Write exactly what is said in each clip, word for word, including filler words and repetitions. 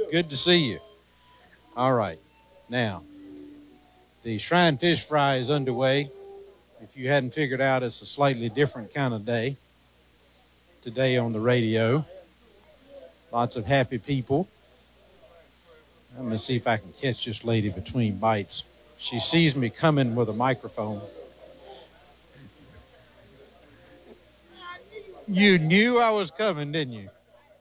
Good to see you. All right. Now, the Shrine Fish Fry is underway. If you hadn't figured out, it's a slightly different kind of day today on the radio. Lots of happy people. I'm going to see if I can catch this lady between bites. She sees me coming with a microphone. You knew I was coming, didn't you?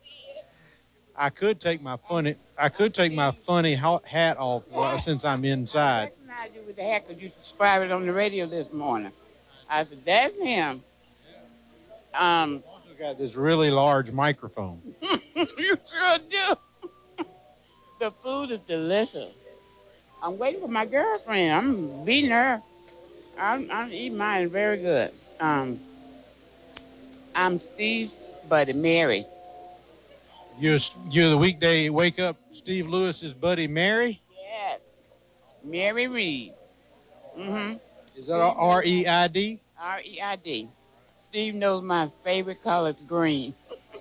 I could take my funny I could take my funny hat off uh, since I'm inside. I recognized you with the hat because you subscribed it on the radio this morning. I said, that's him. Um, Also got this really large microphone. you sure do. The food is delicious. I'm waiting for my girlfriend. I'm beating her. I'm, I'm eating mine very good. Um, I'm Steve Buddy Mary. You're, you're the weekday wake up Steve Lewis's buddy Mary? Yes. Mary Reed. Mm-hmm. Is that R E I D? R E I D. Steve knows my favorite color is green.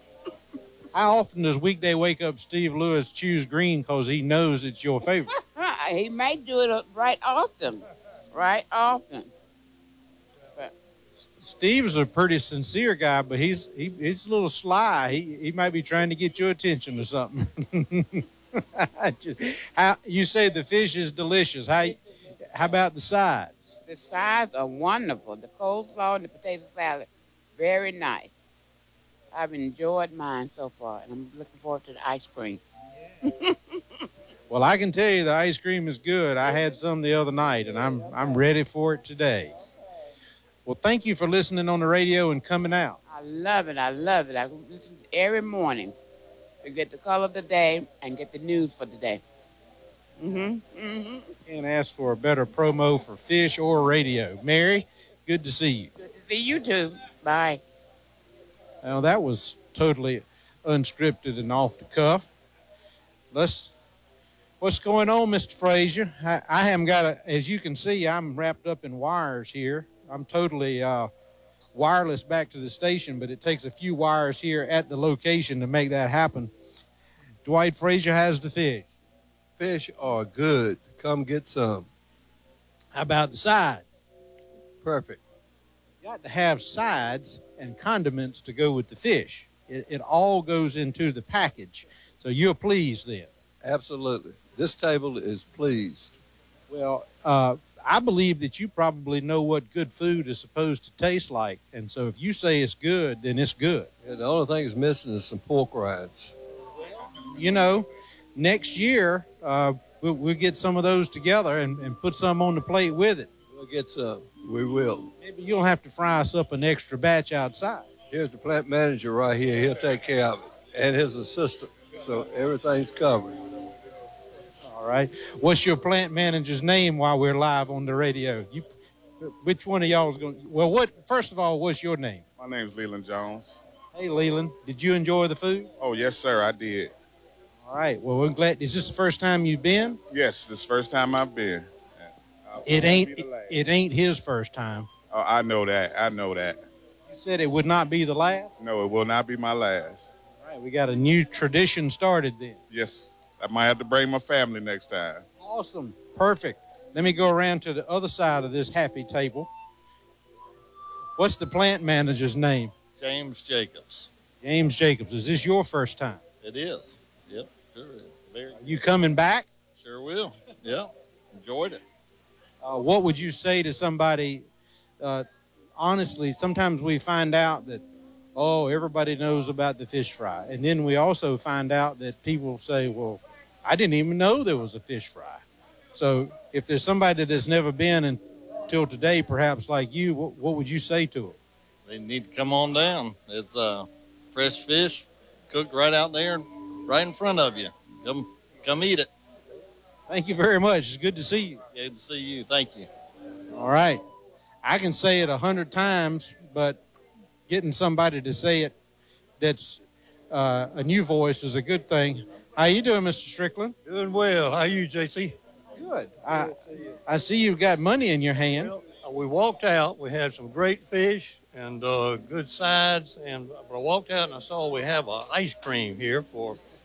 How often does weekday wake up Steve Lewis choose green because he knows it's your favorite? He might do it right often. Right often. But Steve's a pretty sincere guy, but he's he, he's a little sly. He he might be trying to get your attention or something. Just, how you say the fish is delicious? How how about the sides? The sides are wonderful. The coleslaw and the potato salad, very nice. I've enjoyed mine so far, and I'm looking forward to the ice cream. Well, I can tell you the ice cream is good. I had some the other night, and I'm I'm ready for it today. Well, thank you for listening on the radio and coming out. I love it. I love it. I listen every morning to get the color of the day and get the news for the day. Mm-hmm. Mm-hmm. Can't ask for a better promo for fish or radio. Mary, good to see you. Good to see you too. Bye. Now, that was totally unscripted and off the cuff. Let's, what's going on, Mister Frazier? I, I haven't got a, as you can see, I'm wrapped up in wires here. I'm totally uh, wireless back to the station, but it takes a few wires here at the location to make that happen. Dwight Frazier has the fish. Fish are good. Come get some. How about the sides? Perfect. You got to have sides and condiments to go with the fish. It, it all goes into the package. So you're pleased then? Absolutely. This table is pleased. Well, uh, I believe that you probably know what good food is supposed to taste like. And so if you say it's good, then it's good. Yeah, the only thing is missing is some pork rinds. You know, next year, uh, we'll, we'll get some of those together and, and put some on the plate with it. We'll get some. We will. Maybe you'll have to fry us up an extra batch outside. Here's the plant manager right here. He'll take care of it. And his assistant. So everything's covered. All right. What's your plant manager's name while we're live on the radio? You, which one of y'all is going to, well, what, first of all, what's your name? My name is Leland Jones. Hey, Leland. Did you enjoy the food? Oh, yes, sir, I did. All right. Well, we're glad. Is this the first time you've been? Yes, this is the first time I've been. It ain't, it, it ain't his first time. Oh, I know that. I know that. You said it would not be the last? No, it will not be my last. All right. We got a new tradition started then. Yes. I might have to bring my family next time. Awesome. Perfect. Let me go around to the other side of this happy table. What's the plant manager's name? James Jacobs. James Jacobs. Is this your first time? It is. Yep, sure is. Very Are you coming back? Sure will. Yep. Enjoyed it. Uh, what would you say to somebody, uh, honestly, sometimes we find out that, oh, everybody knows about the fish fry. And then we also find out that people say, well, I didn't even know there was a fish fry. So if there's somebody that's never been until today, perhaps like you, what, what would you say to them? They need to come on down. It's uh, fresh fish cooked right out there, right in front of you. Come, come eat it. Thank you very much. It's good to see you. Good to see you. Thank you. All right. I can say it a hundred times, but getting somebody to say it that's uh, a new voice is a good thing. How you doing, Mister Strickland? Doing well. How you, J C? Good. I, I see you've got money in your hand. Well, we walked out. We had some great fish and uh, good sides. And but I walked out and I saw we have uh, ice cream here for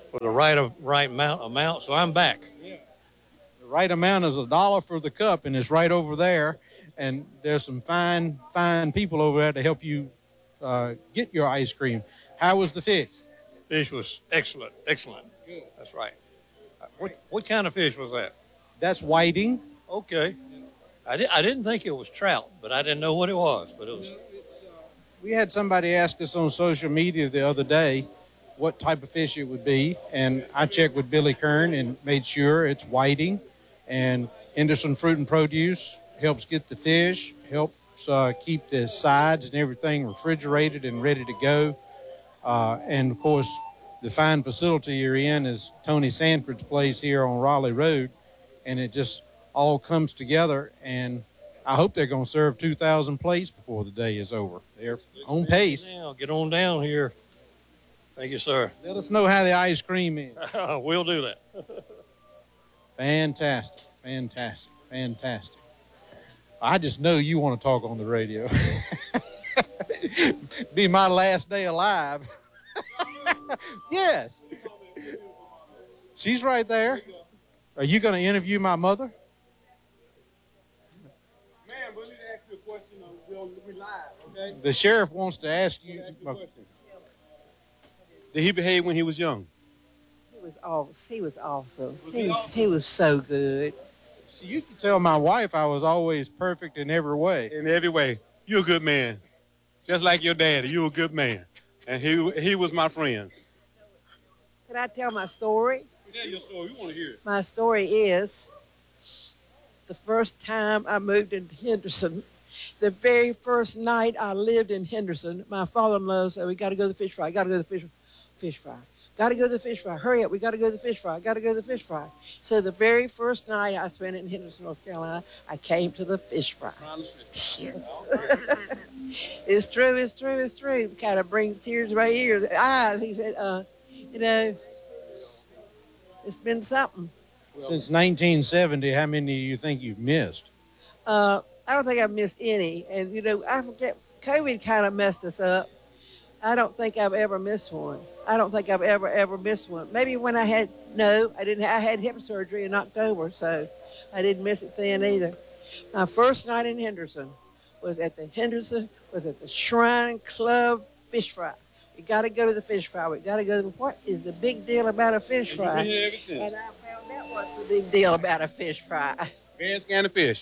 for the right of right amount, amount. So I'm back. The right amount is a dollar for the cup, and it's right over there. And there's some fine, fine people over there to help you uh, get your ice cream. How was the fish? Fish was excellent, excellent. That's right. Uh, What what kind of fish was that? That's whiting. Okay. I, di- I didn't think it was trout, but I didn't know what it was. But it was. We had somebody ask us on social media the other day what type of fish it would be, and I checked with Billy Kern and made sure it's whiting. And Henderson Fruit and Produce helps get the fish, helps uh, keep the sides and everything refrigerated and ready to go. Uh, and of course, the fine facility you're in is Tony Sanford's place here on Raleigh Road, and it just all comes together. And I hope they're going to serve two thousand plates before the day is over. They're on pace. Now get on down here. Thank you, sir. Let us know how the ice cream is. We'll do that. Fantastic, fantastic, fantastic. I just know you want to talk on the radio. Be my last day alive. Yes. She's right there. Are you going to interview my mother? Man, we need to ask you a question. On, we live, okay? The sheriff wants to ask you. Did he behave when he was young? He was awesome. He was awesome. He was he was so good. She used to tell my wife I was always perfect in every way. In every way. You're a good man. Just like your daddy, you're a good man. And he he was my friend. Can I tell my story? Tell your story. We want to hear it. My story is the first time I moved into Henderson, the very first night I lived in Henderson, my father-in-law said, we got to go to the fish fry. Got to go to the fish, fish fry. Got to go to the fish fry. Hurry up. We got to go to the fish fry. Got to go to the fish fry. So the very first night I spent in Henderson, North Carolina, I came to the fish fry. It's true. It's true. It's true. Kind of brings tears to my ears, eyes. He said, uh, you know, it's been something. Since nineteen seventy, how many do you think you've missed? Uh, I don't think I've missed any. And, you know, I forget, COVID kind of messed us up. I don't think I've ever missed one. I don't think I've ever, ever missed one. Maybe when I had, no, I didn't, I had hip surgery in October, so I didn't miss it then either. My first night in Henderson was at the Henderson, was at the Shrine Club Fish Fry. We got to go to the fish fry. We got to go to, what is the big deal about a fish fry? And I found out what's the big deal about a fish fry. Bad scan of fish.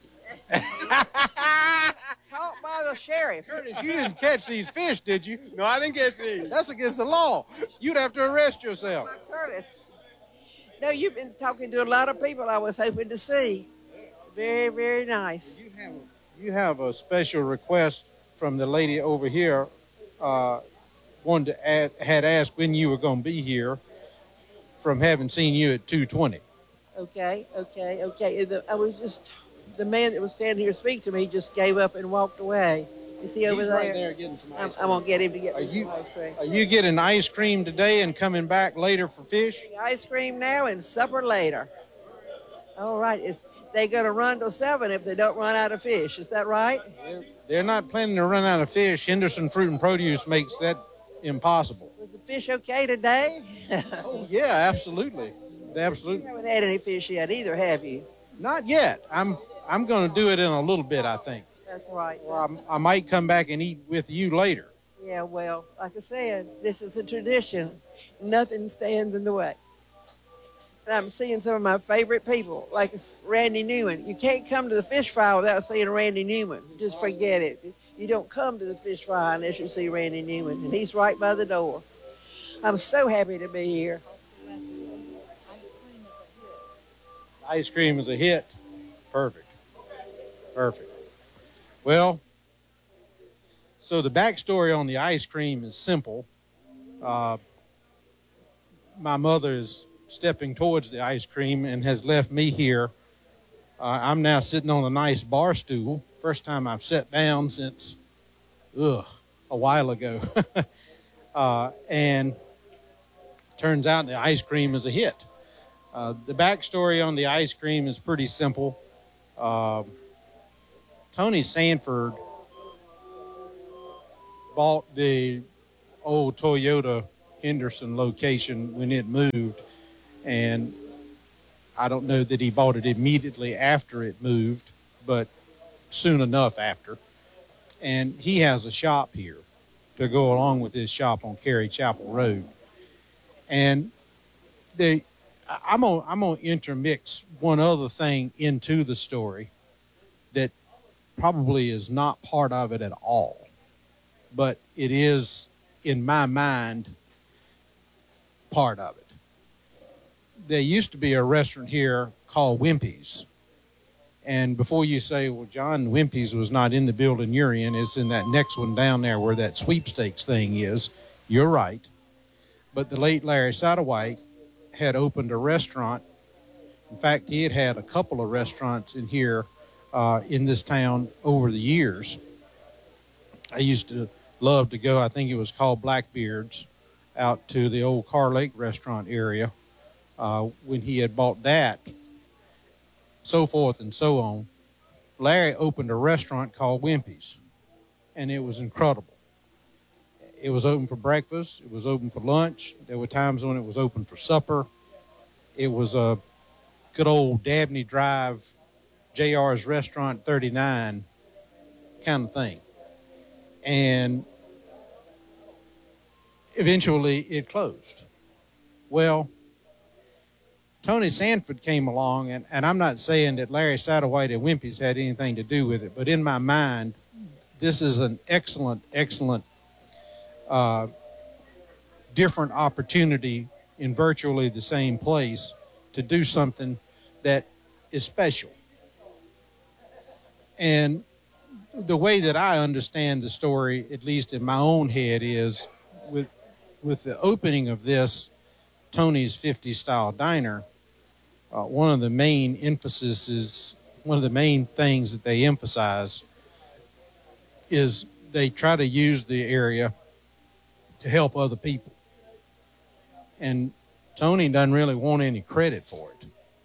Caught by the sheriff. Curtis, you didn't catch these fish, did you? No, I didn't catch these. That's against the law. You'd have to arrest yourself. Curtis. No, you've been talking to a lot of people I was hoping to see. Very, very nice. You have a, you have a special request from the lady over here. Uh, wanted to add, had asked when you were going to be here from having seen you at two twenty. Okay, okay, okay. The, I was just, the man that was standing here speaking to me just gave up and walked away. You see over He's there? right there getting some ice I'm, cream. I'm going to get him to get Are me you- some ice cream. Are you getting ice cream today and coming back later for fish? Ice cream now and supper later. All right. It's, they're going to run till seven if they don't run out of fish. Is that right? They're, they're not planning to run out of fish. Henderson Fruit and Produce makes that impossible. Was the fish okay today? Oh, yeah, absolutely. You Absolutely. haven't had any fish yet either, have you? Not yet. I'm I'm going to do it in a little bit, I think. That's right. Or I'm, I might come back and eat with you later. Yeah, well, like I said, this is a tradition. Nothing stands in the way. And I'm seeing some of my favorite people, like Randy Newman. You can't come to the fish fry without seeing Randy Newman. Just forget it. You don't come to the fish fry unless you see Randy Newman, and he's right by the door. I'm so happy to be here. Ice cream is a hit. Perfect. Perfect. Well, so the backstory on the ice cream is simple. Uh, my mother is stepping towards the ice cream and has left me here. Uh, I'm now sitting on a nice bar stool. First time I've sat down since, ugh, a while ago. uh, and turns out the ice cream is a hit. Uh, the backstory on the ice cream is pretty simple. Uh, Tony Sanford bought the old Toyota Henderson location when it moved, and I don't know that he bought it immediately after it moved, but soon enough after. And he has a shop here to go along with his shop on Cary Chapel Road. And they, I'm gonna I'm gonna intermix one other thing into the story that probably is not part of it at all, but it is in my mind part of it. There used to be a restaurant here called Wimpy's. And before you say, well, John, Wimpy's was not in the building you're in, it's in that next one down there where that sweepstakes thing is, you're right. But the late Larry Satterwhite had opened a restaurant. In fact, he had had a couple of restaurants in here uh, in this town over the years. I used to love to go, I think it was called Blackbeard's, out to the old Car Lake restaurant area uh, when he had bought that, so forth and so on. Larry opened a restaurant called Wimpy's, and it was incredible. It was open for breakfast. It was open for lunch. There were times when it was open for supper. It was a good old Dabney Drive, J R's Restaurant thirty-nine kind of thing. And eventually it closed. Well, Tony Sanford came along, and, and I'm not saying that Larry Satterwhite and Wimpy's had anything to do with it, but in my mind, this is an excellent, excellent, uh, different opportunity in virtually the same place to do something that is special. And the way that I understand the story, at least in my own head, is with with the opening of this Tony's fifties style diner, uh, one of the main emphasis is one of the main things that they emphasize is they try to use the area to help other people. And Tony doesn't really want any credit for it.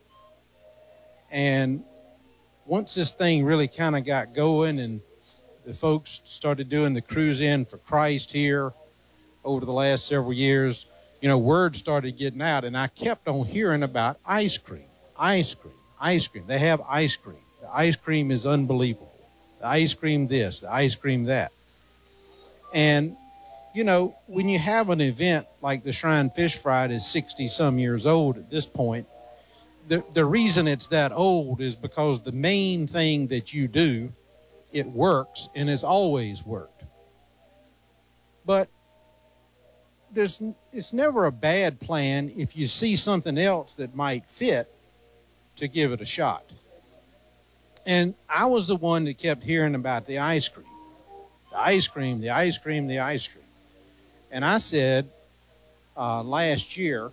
And once this thing really kind of got going and the folks started doing the Cruise In for Christ here over the last several years, you know, word started getting out, and I kept on hearing about ice cream, ice cream, ice cream. They have ice cream. The ice cream is unbelievable. The ice cream this, the ice cream that. And, you know, when you have an event like the Shrine Fish Fry is sixty-some years old at this point, the, the reason it's that old is because the main thing that you do, it works, and it's always worked. But there's it's never a bad plan if you see something else that might fit to give it a shot. And I was the one that kept hearing about the ice cream, the ice cream, the ice cream, the ice cream. And I said uh, last year,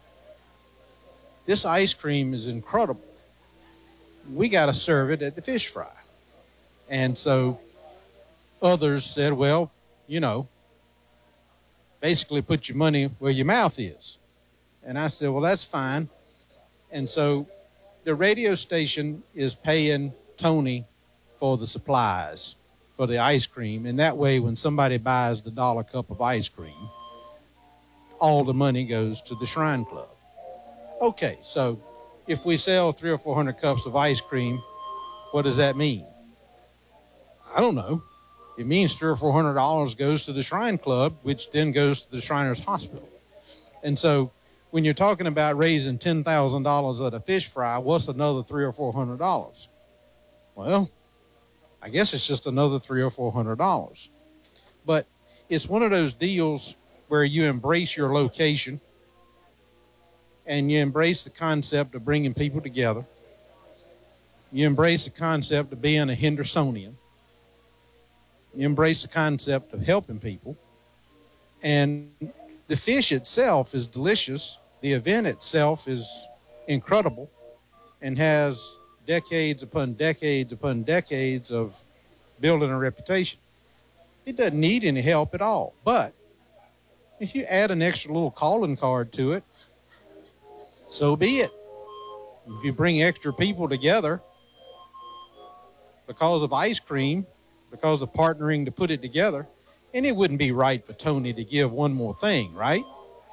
this ice cream is incredible. We got to serve it at the fish fry. And so others said, well, you know, basically put your money where your mouth is. And I said, well, that's fine. And so the radio station is paying Tony for the supplies for the ice cream. And that way, when somebody buys the dollar cup of ice cream, all the money goes to the Shrine Club. Okay, so if we sell three or four hundred cups of ice cream, what does that mean? I don't know. It means three or four hundred dollars goes to the Shrine Club, which then goes to the Shriners Hospital. And so when you're talking about raising ten thousand dollars at a fish fry, what's another three or four hundred dollars? Well, I guess it's just another three or four hundred dollars. But it's one of those deals where you embrace your location and you embrace the concept of bringing people together. You embrace the concept of being a Hendersonian. You embrace the concept of helping people. And the fish itself is delicious. The event itself is incredible and has decades upon decades upon decades of building a reputation. It doesn't need any help at all. But if you add an extra little calling card to it, so be it. If you bring extra people together because of ice cream, because of partnering to put it together, and it wouldn't be right for Tony to give one more thing, right?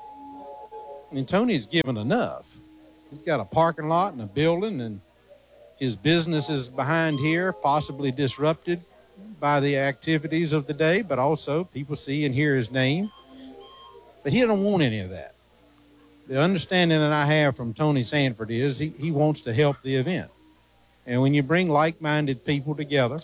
I mean, Tony's given enough. He's got a parking lot and a building, and his business is behind here, possibly disrupted by the activities of the day, but also people see and hear his name. But he don't want any of that. The understanding that I have from Tony Sanford is he, he wants to help the event. And when you bring like-minded people together,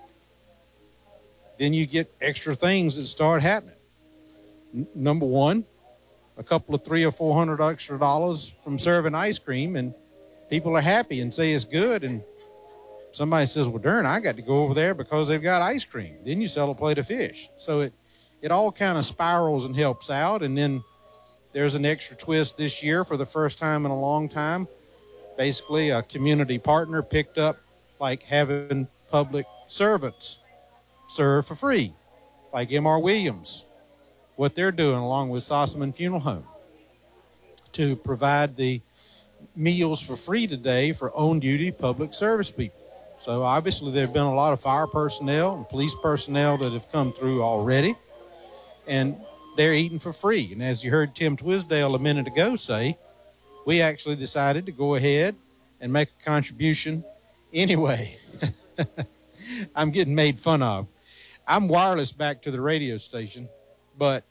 then you get extra things that start happening. N- number one, a couple of three or four hundred extra dollars from serving ice cream, and people are happy and say it's good. And somebody says, well, darn, I got to go over there because they've got ice cream. Then you sell a plate of fish. So it, it all kind of spirals and helps out. And then there's an extra twist this year for the first time in a long time. Basically, a community partner picked up like having public servants serve for free, like M R Williams, what they're doing along with Sossaman Funeral Home to provide the meals for free today for on-duty public service people. So obviously there have been a lot of fire personnel and police personnel that have come through already, and they're eating for free. And as you heard Tim Twisdale a minute ago say, we actually decided to go ahead and make a contribution anyway. I'm getting made fun of. I'm wireless back to the radio station, but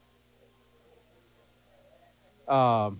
um,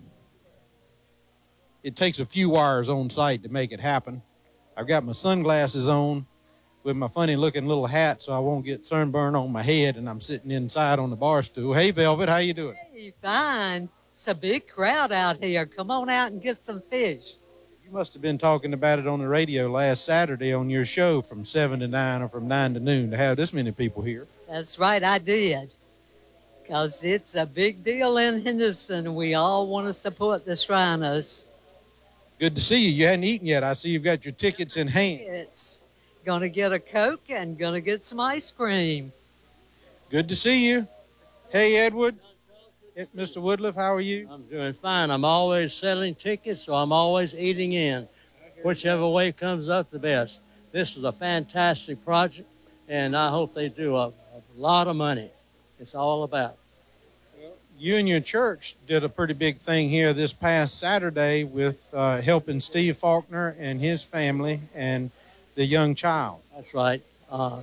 it takes a few wires on site to make it happen. I've got my sunglasses on with my funny-looking little hat so I won't get sunburn on my head, and I'm sitting inside on the bar stool. Hey, Velvet, how you doing? Hey, fine. It's a big crowd out here. Come on out and get some fish. You must have been talking about it on the radio last Saturday on your show from seven to nine or from nine to noon to have this many people here. That's right, I did. Because it's a big deal in Henderson. We all want to support the Shriners. Good to see you. You hadn't eaten yet. I see you've got your tickets in hand. It's going to get a Coke and going to get some ice cream. Good to see you. Hey, Edward. Mister Woodliff, how are you? I'm doing fine. I'm always selling tickets, so I'm always eating in. Whichever way comes up the best. This is a fantastic project, and I hope they do a, a lot of money. It's all about. You and your church did a pretty big thing here this past Saturday with uh, helping Steve Faulkner and his family and the young child. That's right. Uh,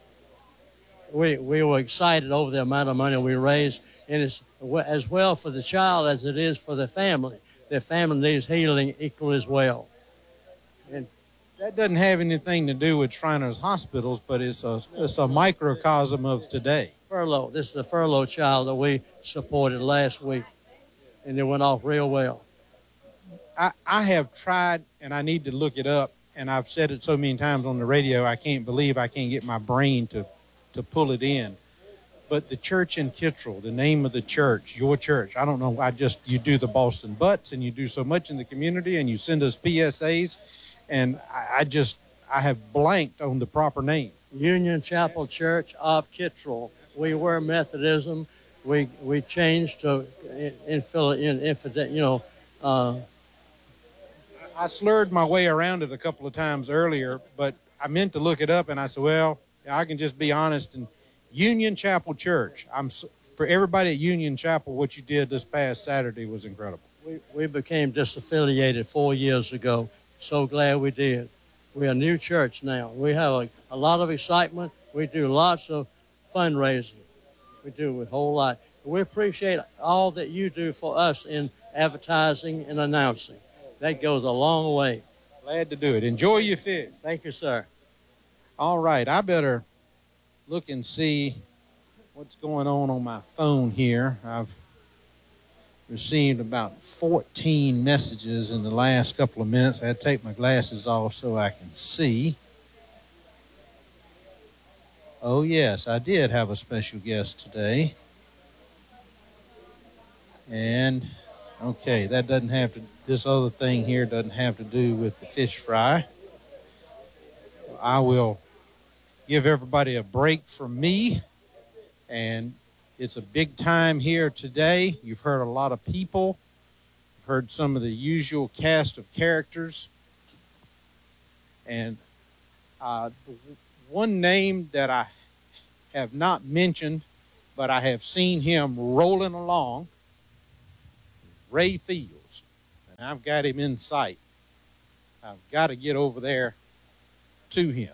we, we were excited over the amount of money we raised, and it's as well for the child as it is for the family. Their family needs healing equal as well. And that doesn't have anything to do with Shriners Hospitals, but it's a, it's a microcosm of today. Furlough. This is the furlough child that we supported last week, and it went off real well. I, I have tried, and I need to look it up, and I've said it so many times on the radio, I can't believe I can't get my brain to, to pull it in. But the church in Kittrell, the name of the church, your church, I don't know, I just, you do the Boston Butts, and you do so much in the community, and you send us P S As, and I, I just, I have blanked on the proper name. Union Chapel Church of Kittrell. We were Methodism. We we changed to in, in, in you know. Uh, I slurred my way around it a couple of times earlier, but I meant to look it up, and I said, well, I can just be honest. And Union Chapel Church. I'm for everybody at Union Chapel. What you did this past Saturday was incredible. We we became disaffiliated four years ago. So glad we did. We're a new church now. We have a, a lot of excitement. We do lots of fundraising. We do a whole lot. We appreciate all that you do for us in advertising and announcing. That goes a long way. Glad to do it. Enjoy your fish. Thank you, sir. All right. I better look and see what's going on on my phone here. I've received about fourteen messages in the last couple of minutes. I had to take my glasses off so I can see. Oh, yes, I did have a special guest today. And, okay, that doesn't have to, this other thing here doesn't have to do with the fish fry. I will give everybody a break from me. And it's a big time here today. You've heard a lot of people. You've heard some of the usual cast of characters. And uh, one name that I have not mentioned, but I have seen him rolling along, Ray Fields, and I've got him in sight. I've got to get over there to him.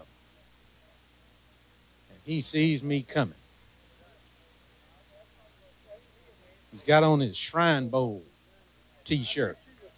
And he sees me coming. He's got on his Shrine Bowl t-shirt.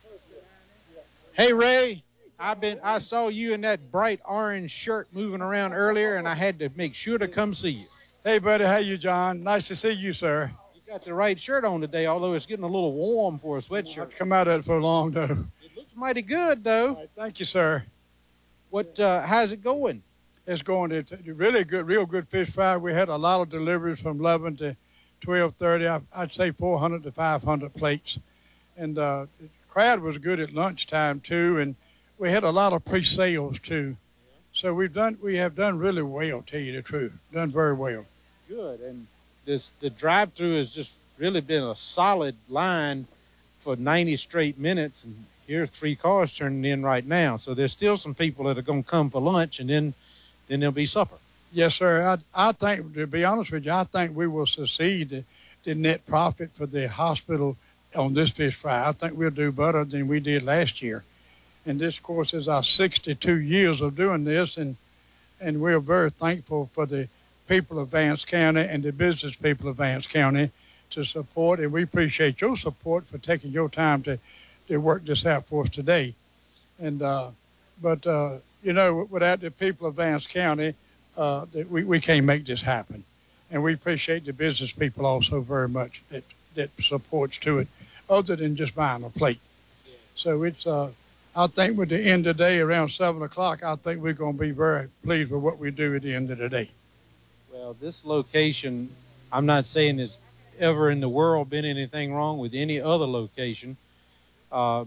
Hey, Ray, I've been, I saw you in that bright orange shirt moving around earlier, and I had to make sure to come see you. Hey, buddy. How you, John? Nice to see you, sir. You got the right shirt on today, although it's getting a little warm for a sweatshirt. I've come out of it for long, though. It looks mighty good, though. Right, thank you, sir. What? Uh, how's it going? It's going. It's really good, real good fish fry. We had a lot of deliveries from eleven to twelve thirty. I'd say four hundred to five hundred plates. And uh, the crowd was good at lunchtime, too. And we had a lot of pre-sales, too. So we've done, we have done really well, tell you the truth. Done very well. Good. And this the drive-through has just really been a solid line for ninety straight minutes. And here are three cars turning in right now. So there's still some people that are going to come for lunch, and then, then there'll be supper. Yes, sir. I, I think, to be honest with you, I think we will succeed the, the net profit for the hospital on this fish fry. I think we'll do better than we did last year. And this, of course, is our sixty-two years of doing this, and and we're very thankful for the people of Vance County and the business people of Vance County to support, and we appreciate your support for taking your time to, to work this out for us today. And uh, but uh, you know, without the people of Vance County, uh, that we we can't make this happen, and we appreciate the business people also very much that that supports to it, other than just buying a plate. So it's. Uh, I think with the end of the day, around seven o'clock, I think we're going to be very pleased with what we do at the end of the day. Well, this location, I'm not saying there's ever in the world been anything wrong with any other location. Uh,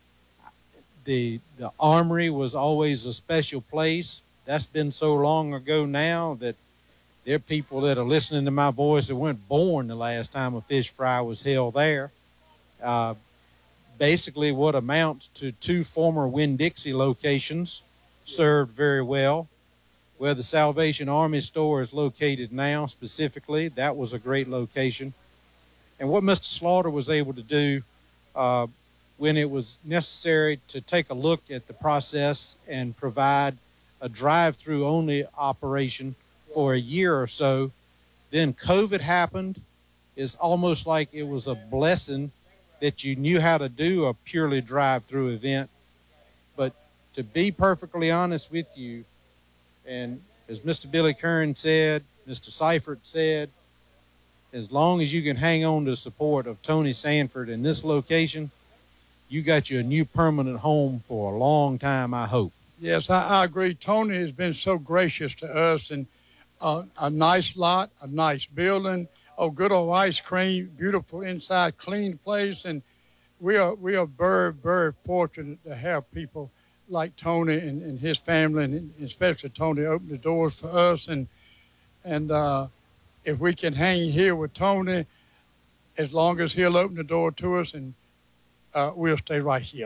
the the Armory was always a special place. That's been so long ago now that there are people that are listening to my voice that weren't born the last time a fish fry was held there. Uh, basically what amounts to two former Winn-Dixie locations served very well. Where the Salvation Army store is located now specifically, that was a great location. And what Mister Slaughter was able to do uh, when it was necessary to take a look at the process and provide a drive-through only operation for a year or so, then COVID happened. It's almost like it was a blessing that you knew how to do a purely drive-through event. But to be perfectly honest with you, and as Mister Billy Kern said, Mister Seifert said, as long as you can hang on to the support of Tony Sanford in this location, you got you a new permanent home for a long time, I hope. Yes, I, I agree. Tony has been so gracious to us, and uh, a nice lot, a nice building, oh, good old ice cream, beautiful inside, clean place, and we are we are very, very fortunate to have people like Tony and, and his family, and especially Tony, open the doors for us, and and uh, if we can hang here with Tony, as long as he'll open the door to us, and uh, we'll stay right here.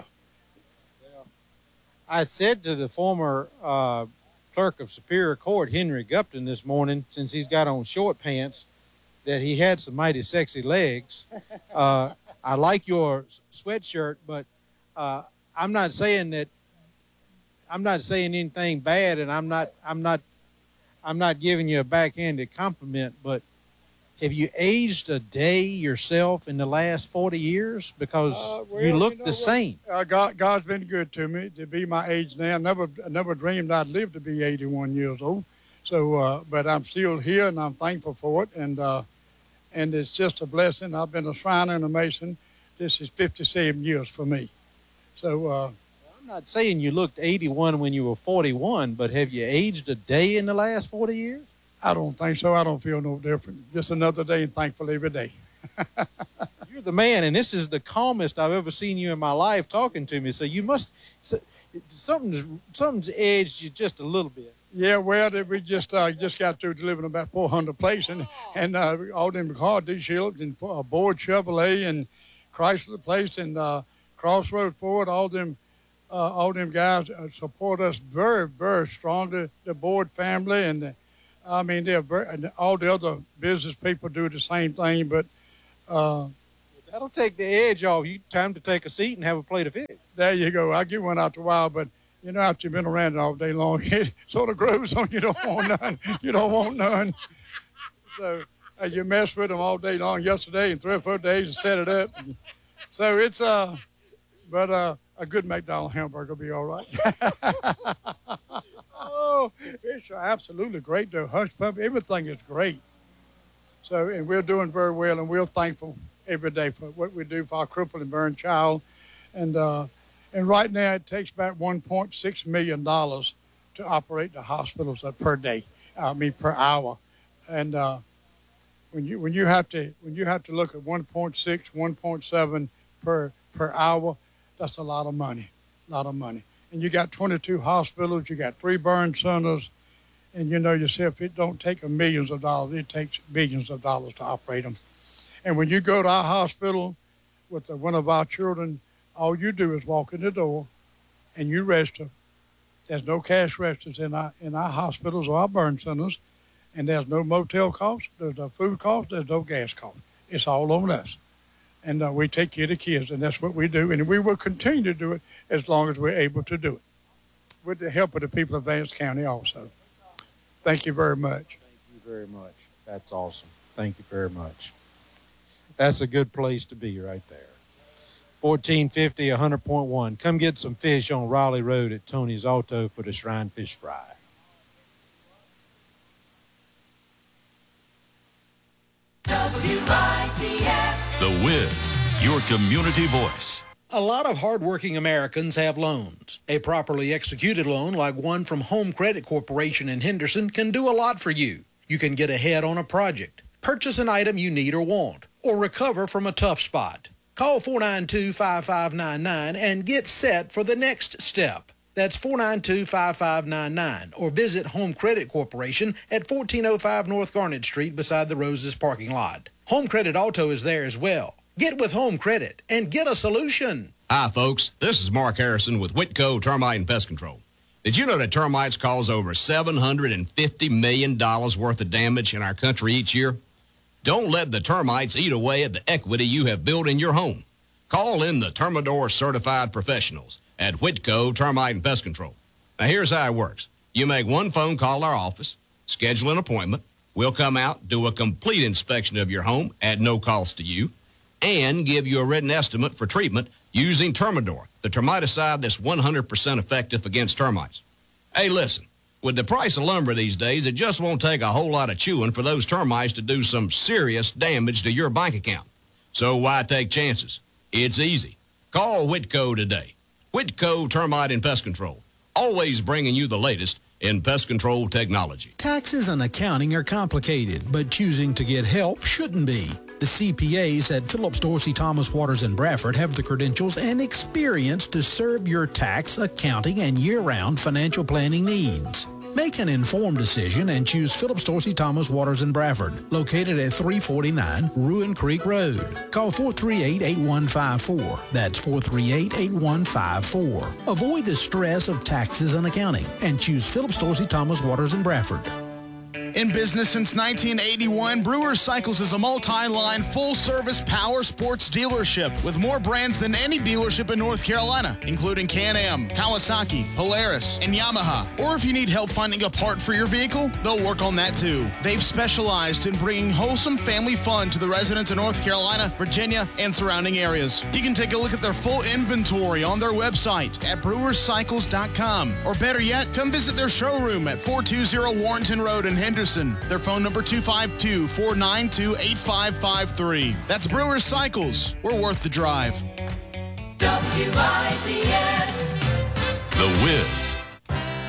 I said to the former uh, clerk of Superior Court, Henry Gupton, this morning, since he's got on short pants, that he had some mighty sexy legs. Uh, I like your sweatshirt, but uh, I'm not saying that. I'm not saying anything bad, and I'm not. I'm not. I'm not giving you a backhanded compliment. But have you aged a day yourself in the last forty years? Because Uh, well, you look you know the what? same. Uh, God, God's been good to me to be my age now. I never, I never dreamed I'd live to be eighty-one years old. So, uh, but I'm still here, and I'm thankful for it. And uh, and it's just a blessing. I've been a Shriner and a Mason. This is fifty-seven years for me. So. Uh, I'm not saying you looked eighty-one when you were forty-one, but have you aged a day in the last forty years? I don't think so. I don't feel no different. Just another day, and thankful every day. You're the man, and this is the calmest I've ever seen you in my life talking to me. So you must, so, something's something's edged you just a little bit. Yeah, well, we just uh, just got through delivering about four hundred plates, and and uh, all them car dealerships and uh, Board Chevrolet and Chrysler Place and uh, Crossroad Ford, all them uh, all them guys uh, support us very, very strongly. The Board family, and the, I mean, they're very, and all the other business people do the same thing. But uh, That'll take the edge off. You time to take a seat and have a plate of fish. There you go. I get one out a while, but you know, after you've been around it all day long, it sort of grows on you. Don't want none. You don't want none. So uh, you mess with them all day long yesterday and three or four days and set it up. And so it's, uh, but uh, a good McDonald's hamburger will be all right. Oh, fish are absolutely great, though. Hush puppy, everything is great. So, and we're doing very well, and we're thankful every day for what we do for our crippled and burned child. And uh, and right now, it takes about one point six million dollars to operate the hospitals uh, per day. I mean, per hour. And uh, when you when you have to when you have to look at one point six, one point seven per per hour, that's a lot of money, a lot of money. And you got twenty-two hospitals, you got three burn centers, and you know yourself, it don't take a millions of dollars, it takes billions of dollars to operate them. And when you go to our hospital with uh, one of our children, all you do is walk in the door and you register. There's no cash registers in our in our hospitals or our burn centers, and there's no motel cost, there's no food cost, there's no gas cost. It's all on us. And uh, we take care of the kids, and that's what we do. And we will continue to do it as long as we're able to do it, with the help of the people of Vance County also. Thank you very much. Thank you very much. That's awesome. Thank you very much. That's a good place to be right there. fourteen fifty, one hundred point one. Come get some fish on Raleigh Road at Tony's Auto for the Shrine Fish Fry. W I C S. The Wiz, your community voice. A lot of hardworking Americans have loans. A properly executed loan like one from Home Credit Corporation in Henderson can do a lot for you. You can get ahead on a project, purchase an item you need or want, or recover from a tough spot. Call four nine two, five five nine nine and get set for the next step. That's four nine two, five five nine nine, or visit Home Credit Corporation at fourteen oh five North Garnet Street beside the Roses parking lot. Home Credit Auto is there as well. Get with Home Credit and get a solution. Hi, folks. This is Mark Harrison with Whitco Termite and Pest Control. Did you know that termites cause over seven hundred fifty million dollars worth of damage in our country each year? Don't let the termites eat away at the equity you have built in your home. Call in the Termidor certified professionals at Whitco Termite and Pest Control. Now, here's how it works. You make one phone call to our office, schedule an appointment. We'll come out, do a complete inspection of your home at no cost to you, and give you a written estimate for treatment using Termidor, the termiticide that's one hundred percent effective against termites. Hey, listen, with the price of lumber these days, it just won't take a whole lot of chewing for those termites to do some serious damage to your bank account. So why take chances? It's easy. Call Whitco today. Whitco Termite and Pest Control, always bringing you the latest in pest control technology. Taxes and accounting are complicated, but choosing to get help shouldn't be. The C P As at Phillips Dorsey, Thomas Waters, and Bradford have the credentials and experience to serve your tax, accounting, and year-round financial planning needs. Make an informed decision and choose Phillips Dorsey, Thomas Waters, and Bradford, located at three forty-nine Ruin Creek Road. Call four three eight, eight one five four. That's four three eight, eight one five four. Avoid the stress of taxes and accounting and choose Phillips Dorsey, Thomas Waters, and Bradford. In business since nineteen eighty-one, Brewers Cycles is a multi-line, full-service power sports dealership with more brands than any dealership in North Carolina, including Can-Am, Kawasaki, Polaris, and Yamaha. Or if you need help finding a part for your vehicle, they'll work on that too. They've specialized in bringing wholesome family fun to the residents of North Carolina, Virginia, and surrounding areas. You can take a look at their full inventory on their website at brewers cycles dot com. Or better yet, come visit their showroom at four two zero Warrenton Road in Henderson. Their phone number two five two, four nine two, eight five five three. That's Brewers Cycles. We're worth the drive. W I C S. The Wiz,